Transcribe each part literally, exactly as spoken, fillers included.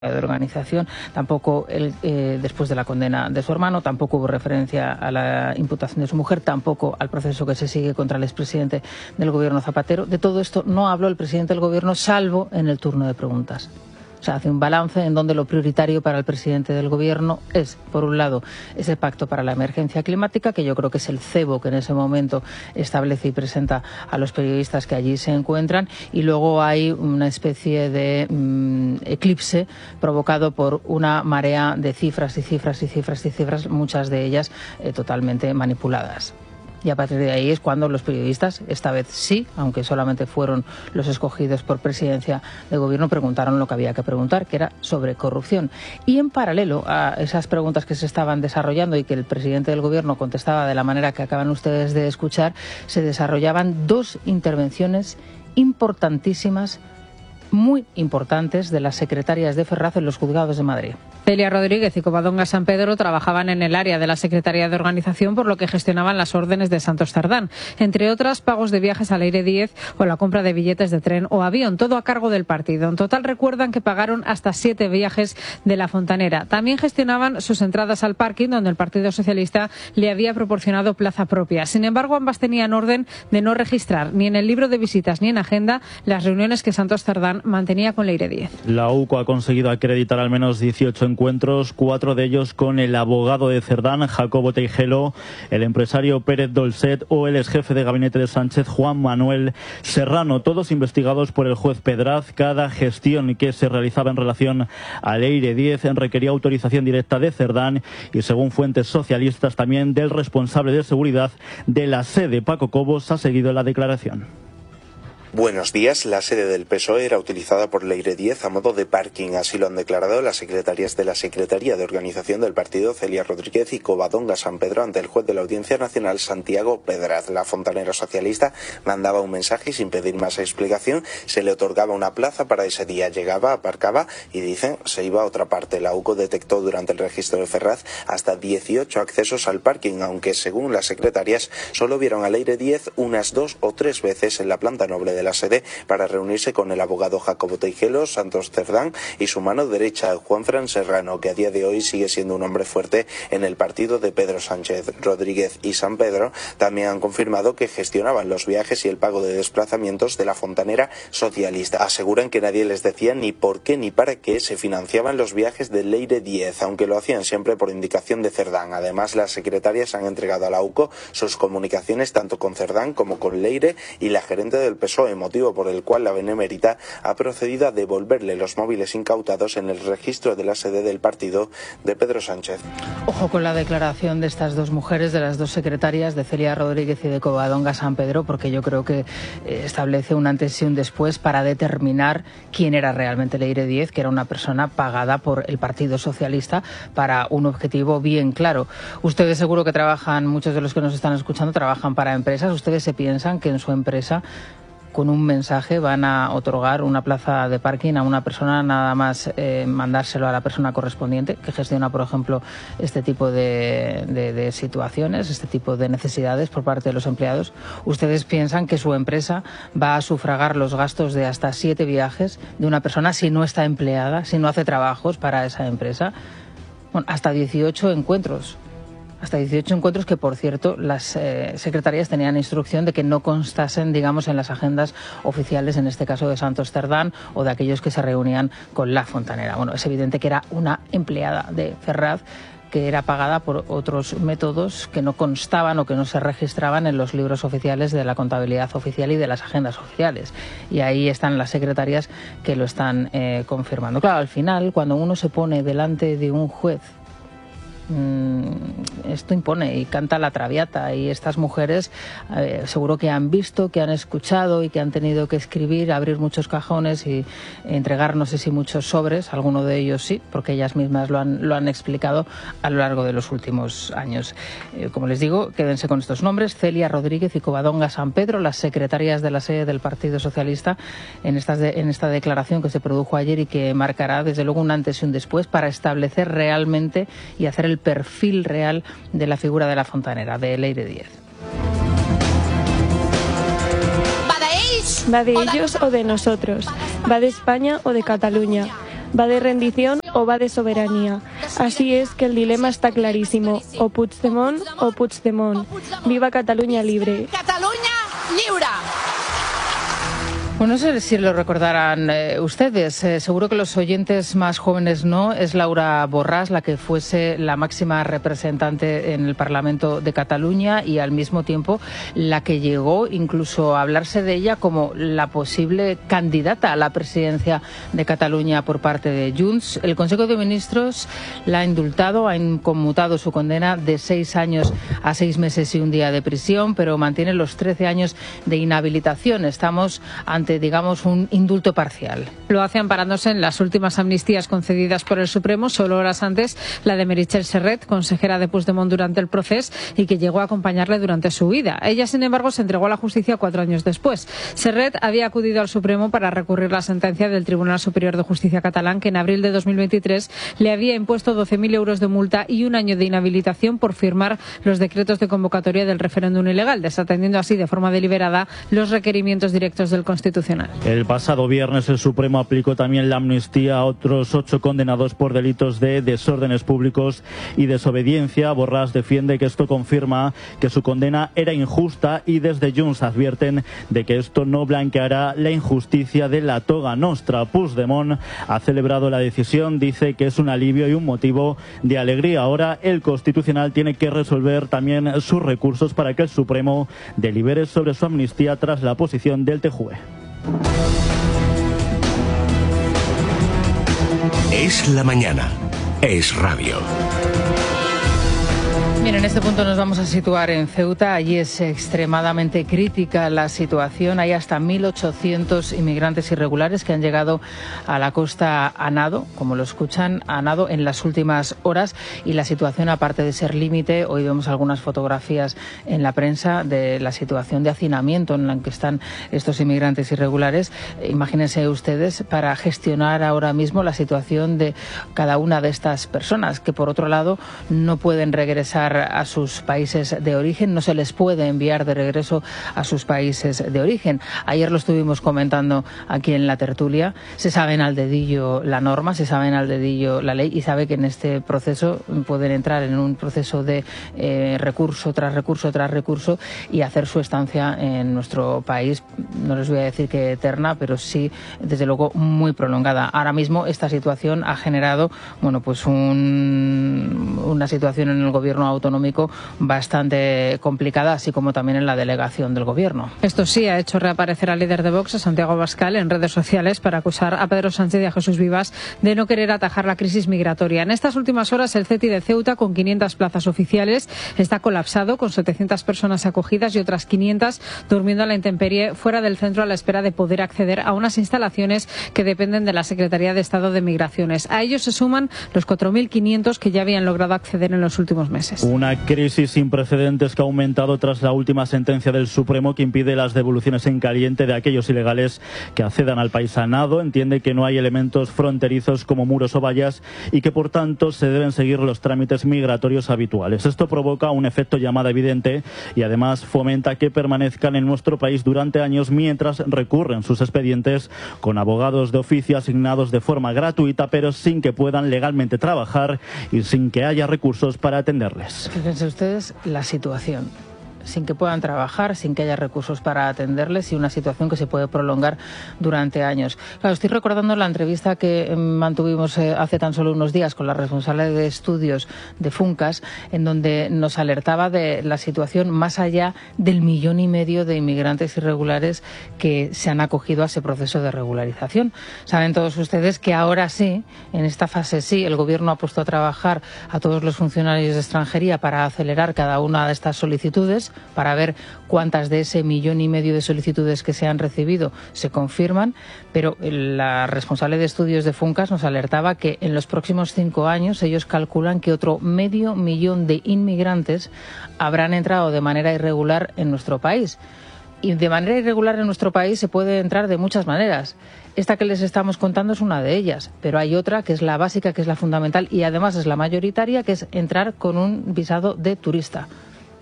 de organización, tampoco el, eh, después de la condena de su hermano, tampoco hubo referencia a la imputación de su mujer, tampoco al proceso que se sigue contra el expresidente del gobierno Zapatero. De todo esto no habló el presidente del gobierno, salvo en el turno de preguntas. O sea, hace un balance en donde lo prioritario para el presidente del gobierno es, por un lado, ese pacto para la emergencia climática, que yo creo que es el cebo que en ese momento establece y presenta a los periodistas que allí se encuentran, y luego hay una especie de mmm, eclipse provocado por una marea de cifras y cifras y cifras y cifras, muchas de ellas eh, totalmente manipuladas. Y a partir de ahí es cuando los periodistas, esta vez sí, aunque solamente fueron los escogidos por presidencia de gobierno, preguntaron lo que había que preguntar, que era sobre corrupción. Y en paralelo a esas preguntas que se estaban desarrollando y que el presidente del gobierno contestaba de la manera que acaban ustedes de escuchar, se desarrollaban dos intervenciones importantísimas, muy importantes, de las secretarias de Ferraz en los juzgados de Madrid. Celia Rodríguez y Covadonga San Pedro trabajaban en el área de la Secretaría de Organización, por lo que gestionaban las órdenes de Santos Cerdán, entre otras pagos de viajes al Aire diez o la compra de billetes de tren o avión, todo a cargo del partido. En total recuerdan que pagaron hasta siete viajes de la Fontanera. También gestionaban sus entradas al parking, donde el Partido Socialista le había proporcionado plaza propia. Sin embargo, ambas tenían orden de no registrar ni en el libro de visitas ni en agenda las reuniones que Santos Cerdán mantenía con el Aire diez. La U C O ha conseguido acreditar al menos dieciocho encuentros, cuatro de ellos con el abogado de Cerdán, Jacobo Teijelo, el empresario Pérez Dolcet o el exjefe de gabinete de Sánchez, Juan Manuel Serrano, todos investigados por el juez Pedraz. Cada gestión que se realizaba en relación al Aire diez requería autorización directa de Cerdán y, según fuentes socialistas, también del responsable de seguridad de la sede. Paco Cobos ha seguido la declaración. Buenos días. La sede del P S O E era utilizada por el Aire diez a modo de parking. Así lo han declarado las secretarias de la Secretaría de Organización del partido, Celia Rodríguez y Covadonga San Pedro, ante el juez de la Audiencia Nacional, Santiago Pedraz. La fontanera socialista mandaba un mensaje y, sin pedir más explicación, se le otorgaba una plaza para ese día. Llegaba, aparcaba y, dicen, se iba a otra parte. La U C O detectó durante el registro de Ferraz hasta dieciocho accesos al parking, aunque, según las secretarias, solo vieron al Aire diez unas dos o tres veces en la planta noble de de la sede para reunirse con el abogado Jacobo Teijelo, Santos Cerdán y su mano derecha, Juanfran Serrano, que a día de hoy sigue siendo un hombre fuerte en el partido de Pedro Sánchez. Rodríguez y San Pedro también han confirmado que gestionaban los viajes y el pago de desplazamientos de la fontanera socialista. Aseguran que nadie les decía ni por qué ni para qué se financiaban los viajes del Aire diez, aunque lo hacían siempre por indicación de Cerdán. Además, las secretarias han entregado a la U C O sus comunicaciones tanto con Cerdán como con Leire y la gerente del P S O E, motivo por el cual la Benemérita ha procedido a devolverle los móviles incautados en el registro de la sede del partido de Pedro Sánchez. Ojo con la declaración de estas dos mujeres, de las dos secretarias, de Celia Rodríguez y de Covadonga San Pedro, porque yo creo que eh, establece un antes y un después para determinar quién era realmente el Aire diez, que era una persona pagada por el Partido Socialista para un objetivo bien claro. Ustedes seguro que trabajan, muchos de los que nos están escuchando trabajan para empresas. Ustedes se piensan que en su empresa, con un mensaje, van a otorgar una plaza de parking a una persona, nada más eh, mandárselo a la persona correspondiente que gestiona, por ejemplo, este tipo de, de, de situaciones, este tipo de necesidades por parte de los empleados. ¿Ustedes piensan que su empresa va a sufragar los gastos de hasta siete viajes de una persona si no está empleada, si no hace trabajos para esa empresa? Bueno, hasta dieciocho encuentros. Hasta dieciocho encuentros que, por cierto, las eh, secretarias tenían instrucción de que no constasen, digamos, en las agendas oficiales, en este caso de Santos Cerdán o de aquellos que se reunían con la fontanera. Bueno, es evidente que era una empleada de Ferraz que era pagada por otros métodos que no constaban o que no se registraban en los libros oficiales de la contabilidad oficial y de las agendas oficiales. Y ahí están las secretarias que lo están eh, confirmando. Claro, al final, cuando uno se pone delante de un juez, esto impone y canta la traviata, y estas mujeres eh, seguro que han visto, que han escuchado y que han tenido que escribir, abrir muchos cajones y entregar no sé si muchos sobres, alguno de ellos sí, porque ellas mismas lo han, lo han explicado a lo largo de los últimos años. Eh, como les digo, quédense con estos nombres: Celia Rodríguez y Covadonga San Pedro, las secretarias de la sede del Partido Socialista, en, estas de, en esta declaración que se produjo ayer y que marcará desde luego un antes y un después para establecer realmente y hacer el perfil real de la figura de la fontanera, de Aire diez. ¿Va de ellos o de nosotros? ¿Va de España o de Cataluña? ¿Va de rendición o va de soberanía? Así es que el dilema está clarísimo, o Puigdemont o Puigdemont. ¡Viva Cataluña libre! ¡Cataluña libre! Bueno, no sé si lo recordarán eh, ustedes, eh, seguro que los oyentes más jóvenes no, es Laura Borràs la que fuese la máxima representante en el Parlamento de Cataluña y al mismo tiempo la que llegó incluso a hablarse de ella como la posible candidata a la presidencia de Cataluña por parte de Junts. El Consejo de Ministros la ha indultado, ha conmutado su condena de seis años a seis meses y un día de prisión, pero mantiene los trece años de inhabilitación. Estamos ante, digamos, un indulto parcial. Lo hace amparándose en las últimas amnistías concedidas por el Supremo, solo horas antes la de Meritxell Serret, consejera de Puigdemont durante el proceso y que llegó a acompañarle durante su huida. Ella, sin embargo, se entregó a la justicia cuatro años después. Serret había acudido al Supremo para recurrir la sentencia del Tribunal Superior de Justicia catalán, que en abril de dos mil veintitrés le había impuesto doce mil euros de multa y un año de inhabilitación por firmar los decretos de convocatoria del referéndum ilegal, desatendiendo así de forma deliberada los requerimientos directos del Constitucional. El pasado viernes el Supremo aplicó también la amnistía a otros ocho condenados por delitos de desórdenes públicos y desobediencia. Borràs defiende que esto confirma que su condena era injusta y desde Junts advierten de que esto no blanqueará la injusticia de la toga nostra. Puigdemont ha celebrado la decisión, dice que es un alivio y un motivo de alegría. Ahora el Constitucional tiene que resolver también sus recursos para que el Supremo delibere sobre su amnistía tras la posición del T J U E. Es la mañana. Es radio. Bien, en este punto nos vamos a situar en Ceuta. Allí es extremadamente crítica la situación. Hay hasta mil ochocientos inmigrantes irregulares que han llegado a la costa a nado, como lo escuchan, a nado en las últimas horas. Y la situación, aparte de ser límite, hoy vemos algunas fotografías en la prensa de la situación de hacinamiento en la que están estos inmigrantes irregulares. Imagínense ustedes para gestionar ahora mismo la situación de cada una de estas personas, que por otro lado no pueden regresar a sus países de origen, no se les puede enviar de regreso a sus países de origen. Ayer lo estuvimos comentando aquí en la tertulia, se saben al dedillo la norma, se saben al dedillo la ley y sabe que en este proceso pueden entrar en un proceso de eh, recurso tras recurso tras recurso y hacer su estancia en nuestro país, no les voy a decir que eterna, pero sí, desde luego, muy prolongada. Ahora mismo esta situación ha generado, bueno, pues un, una situación en el gobierno autonómico bastante complicada, así como también en la delegación del gobierno. Esto sí ha hecho reaparecer al líder de Vox, a Santiago Abascal, en redes sociales para acusar a Pedro Sánchez y a Jesús Vivas de no querer atajar la crisis migratoria. En estas últimas horas el C E T I de Ceuta, con quinientas plazas oficiales, está colapsado, con setecientas personas acogidas y otras quinientas durmiendo a la intemperie fuera del centro a la espera de poder acceder a unas instalaciones que dependen de la Secretaría de Estado de Migraciones. A ellos se suman los cuatro mil quinientos que ya habían logrado acceder en los últimos meses. Una crisis sin precedentes que ha aumentado tras la última sentencia del Supremo que impide las devoluciones en caliente de aquellos ilegales que accedan al país a nado. Entiende que no hay elementos fronterizos como muros o vallas y que por tanto se deben seguir los trámites migratorios habituales. Esto provoca un efecto llamada evidente y además fomenta que permanezcan en nuestro país durante años mientras recurren sus expedientes con abogados de oficio asignados de forma gratuita pero sin que puedan legalmente trabajar y sin que haya recursos para atenderles. Fíjense ustedes la situación, sin que puedan trabajar, sin que haya recursos para atenderles y una situación que se puede prolongar durante años. Claro, estoy recordando la entrevista que mantuvimos hace tan solo unos días con la responsable de estudios de Funcas, en donde nos alertaba de la situación más allá del millón y medio de inmigrantes irregulares que se han acogido a ese proceso de regularización. Saben todos ustedes que ahora sí, en esta fase sí, el Gobierno ha puesto a trabajar a todos los funcionarios de extranjería para acelerar cada una de estas solicitudes, para ver cuántas de ese millón y medio de solicitudes que se han recibido se confirman, pero la responsable de estudios de Funcas nos alertaba que en los próximos cinco años ellos calculan que otro medio millón de inmigrantes habrán entrado de manera irregular en nuestro país. Y de manera irregular en nuestro país se puede entrar de muchas maneras. Esta que les estamos contando es una de ellas, pero hay otra que es la básica, que es la fundamental y además es la mayoritaria, que es entrar con un visado de turista.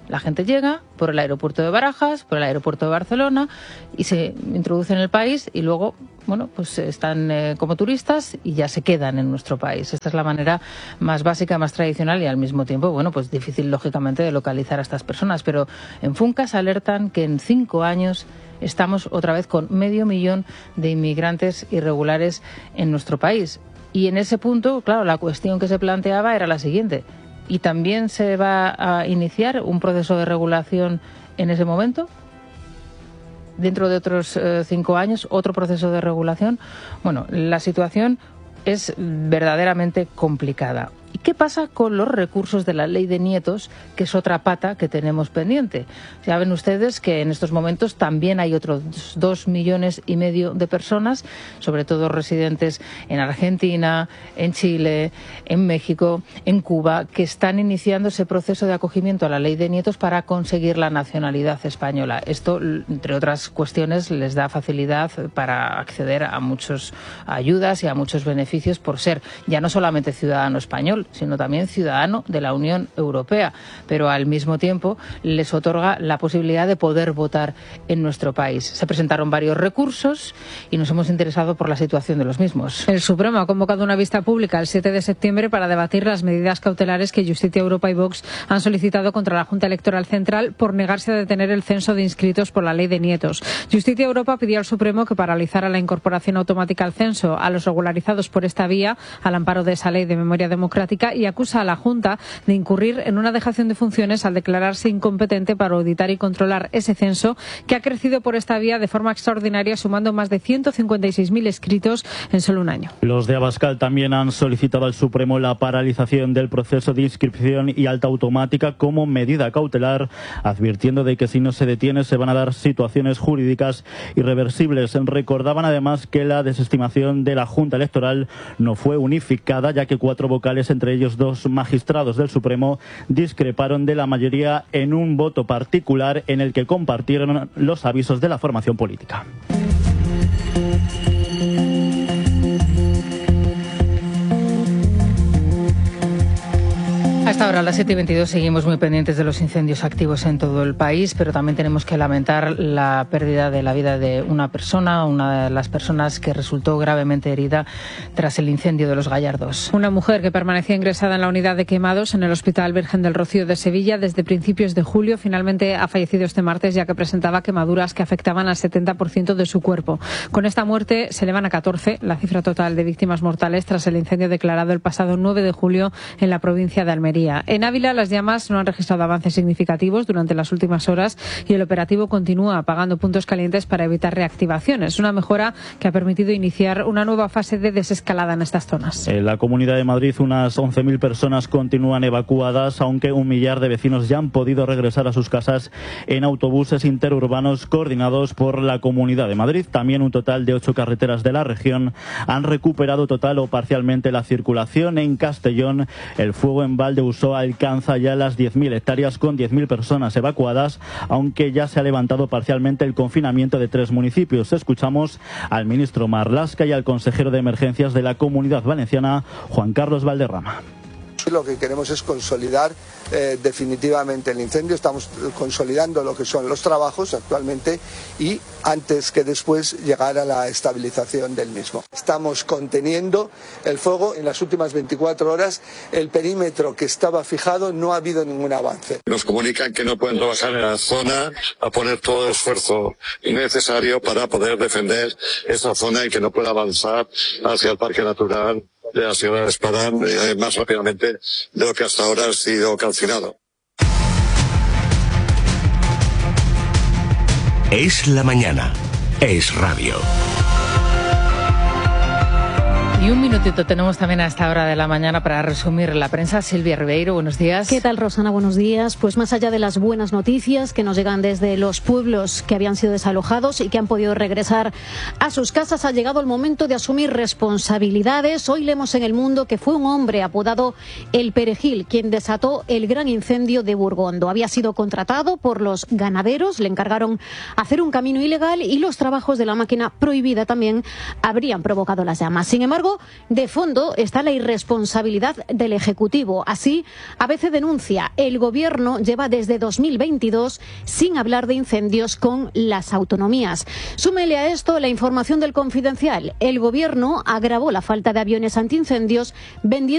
La gente llega por el aeropuerto de Barajas, por el aeropuerto de Barcelona y se introduce en el país y luego, bueno, pues están eh, como turistas y ya se quedan en nuestro país. Esta es la manera más básica, más tradicional y al mismo tiempo, bueno, pues difícil lógicamente de localizar a estas personas. Pero en Funcas alertan que en cinco años estamos otra vez con medio millón de inmigrantes irregulares en nuestro país. Y en ese punto, claro, la cuestión que se planteaba era la siguiente. ¿Y también se va a iniciar un proceso de regulación en ese momento? Dentro de otros eh, cinco años, otro proceso de regulación. Bueno, la situación es verdaderamente complicada. ¿Y qué pasa con los recursos de la ley de nietos, que es otra pata que tenemos pendiente? Saben ustedes que en estos momentos también hay otros dos millones y medio de personas, sobre todo residentes en Argentina, en Chile, en México, en Cuba, que están iniciando ese proceso de acogimiento a la ley de nietos para conseguir la nacionalidad española. Esto, entre otras cuestiones, les da facilidad para acceder a muchas ayudas y a muchos beneficios por ser ya no solamente ciudadano español, sino también ciudadano de la Unión Europea, pero al mismo tiempo les otorga la posibilidad de poder votar en nuestro país. Se presentaron varios recursos y nos hemos interesado por la situación de los mismos. El Supremo ha convocado una vista pública el siete de septiembre para debatir las medidas cautelares que Justicia Europa y Vox han solicitado contra la Junta Electoral Central por negarse a detener el censo de inscritos por la ley de nietos. Justicia Europa pidió al Supremo que paralizara la incorporación automática al censo a los regularizados por esta vía, al amparo de esa ley de memoria democrática, y acusa a la Junta de incurrir en una dejación de funciones al declararse incompetente para auditar y controlar ese censo, que ha crecido por esta vía de forma extraordinaria, sumando más de ciento cincuenta y seis mil inscritos en solo un año. Los de Abascal también han solicitado al Supremo la paralización del proceso de inscripción y alta automática como medida cautelar, advirtiendo de que si no se detiene se van a dar situaciones jurídicas irreversibles. Recordaban además que la desestimación de la Junta Electoral no fue unificada, ya que cuatro vocales, entre ellos dos magistrados del Supremo, discreparon de la mayoría en un voto particular en el que compartieron los avisos de la formación política. Hasta ahora, a las siete y veintidós, seguimos muy pendientes de los incendios activos en todo el país, pero también tenemos que lamentar la pérdida de la vida de una persona, una de las personas que resultó gravemente herida tras el incendio de Los Gallardos. Una mujer que permanecía ingresada en la unidad de quemados en el Hospital Virgen del Rocío de Sevilla desde principios de julio, finalmente ha fallecido este martes, ya que presentaba quemaduras que afectaban al setenta por ciento de su cuerpo. Con esta muerte se elevan a catorce la cifra total de víctimas mortales tras el incendio declarado el pasado nueve de julio en la provincia de Almería. En Ávila, las llamas no han registrado avances significativos durante las últimas horas y el operativo continúa apagando puntos calientes para evitar reactivaciones. Una mejora que ha permitido iniciar una nueva fase de desescalada en estas zonas. En la Comunidad de Madrid, unas once mil personas continúan evacuadas, aunque un millar de vecinos ya han podido regresar a sus casas en autobuses interurbanos coordinados por la Comunidad de Madrid. También un total de ocho carreteras de la región han recuperado total o parcialmente la circulación. En Castellón, el fuego en Valdeusó alcanza ya las diez mil hectáreas con diez mil personas evacuadas, aunque ya se ha levantado parcialmente el confinamiento de tres municipios. Escuchamos al ministro Marlaska y al consejero de Emergencias de la Comunidad Valenciana, Juan Carlos Valderrama. Lo que queremos es consolidar eh, definitivamente el incendio. Estamos consolidando lo que son los trabajos actualmente y antes que después llegar a la estabilización del mismo. Estamos conteniendo el fuego. En las últimas veinticuatro horas el perímetro que estaba fijado no ha habido ningún avance. Nos comunican que no pueden trabajar en la zona, a poner todo el esfuerzo necesario para poder defender esa zona y que no pueda avanzar hacia el Parque Natural de la ciudad de Espadán eh, más rápidamente de lo que hasta ahora ha sido calcinado. Es la mañana. Es radio. Y un minutito tenemos también a esta hora de la mañana para resumir la prensa. Silvia Ribeiro, buenos días. ¿Qué tal, Rosana? Buenos días. Pues más allá de las buenas noticias que nos llegan desde los pueblos que habían sido desalojados y que han podido regresar a sus casas, ha llegado el momento de asumir responsabilidades. Hoy leemos en El Mundo que fue un hombre apodado El Perejil quien desató el gran incendio de Burgondo. Había sido contratado por los ganaderos, le encargaron hacer un camino ilegal y los trabajos de la máquina prohibida también habrían provocado las llamas. Sin embargo, embargo, de fondo está la irresponsabilidad del Ejecutivo. Así, A B C denuncia, el Gobierno lleva desde dos mil veintidós sin hablar de incendios con las autonomías. Súmele a esto la información del Confidencial. El Gobierno agravó la falta de aviones antiincendios vendiendo